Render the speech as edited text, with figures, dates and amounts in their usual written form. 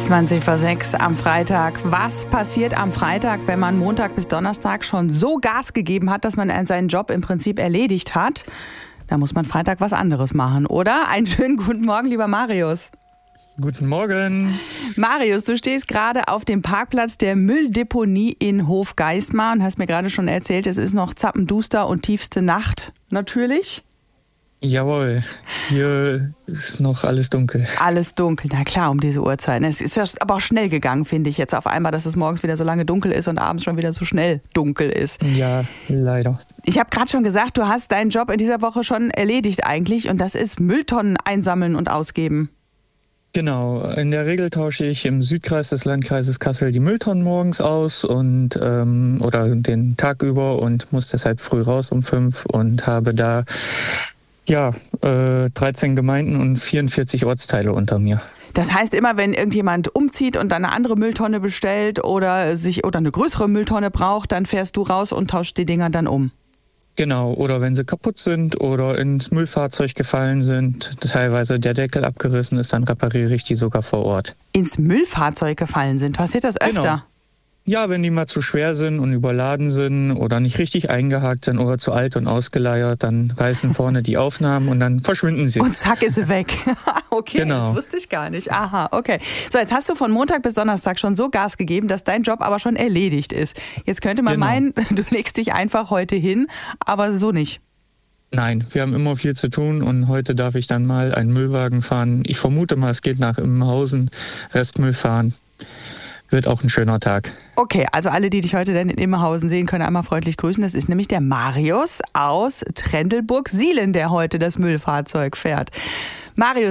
20:06 am Freitag. Was passiert am Freitag, wenn man Montag bis Donnerstag schon so Gas gegeben hat, dass man seinen Job im Prinzip erledigt hat? Da muss man Freitag was anderes machen, oder? Einen schönen guten Morgen, lieber Marius. Guten Morgen. Marius, du stehst gerade auf dem Parkplatz der Mülldeponie in Hofgeismar und hast mir gerade schon erzählt, es ist noch zappenduster und tiefste Nacht, natürlich. Jawohl, hier ist noch alles dunkel. Alles dunkel, na klar, um diese Uhrzeit. Es ist ja aber auch schnell gegangen, finde ich jetzt auf einmal, dass es morgens wieder so lange dunkel ist und abends schon wieder so schnell dunkel ist. Ja, leider. Ich habe gerade schon gesagt, du hast deinen Job in dieser Woche schon erledigt eigentlich und das ist Mülltonnen einsammeln und ausgeben. Genau, in der Regel tausche ich im Südkreis des Landkreises Kassel die Mülltonnen morgens aus und oder den Tag über und muss deshalb früh raus um 5 und habe da 13 Gemeinden und 44 Ortsteile unter mir. Das heißt, immer wenn irgendjemand umzieht und dann eine andere Mülltonne bestellt oder eine größere Mülltonne braucht, dann fährst du raus und tauschst die Dinger dann um. Genau, oder wenn sie kaputt sind oder ins Müllfahrzeug gefallen sind, teilweise der Deckel abgerissen ist, dann repariere ich die sogar vor Ort. Ins Müllfahrzeug gefallen sind? Passiert das öfter? Genau. Ja, wenn die mal zu schwer sind und überladen sind oder nicht richtig eingehakt sind oder zu alt und ausgeleiert, dann reißen vorne die Aufnahmen und dann verschwinden sie. Und zack ist sie weg. Okay, Genau. Das wusste ich gar nicht. Aha, okay. So, jetzt hast du von Montag bis Donnerstag schon so Gas gegeben, dass dein Job aber schon erledigt ist. Jetzt könnte man meinen, du legst dich einfach heute hin, aber so nicht. Nein, wir haben immer viel zu tun und heute darf ich dann mal einen Müllwagen fahren. Ich vermute mal, es geht nach Immenhausen, Restmüll fahren. Wird auch ein schöner Tag. Okay, also alle, die dich heute dann in Immenhausen sehen, können einmal freundlich grüßen. Das ist nämlich der Marius aus Trendelburg-Sielen, der heute das Müllfahrzeug fährt. Marius,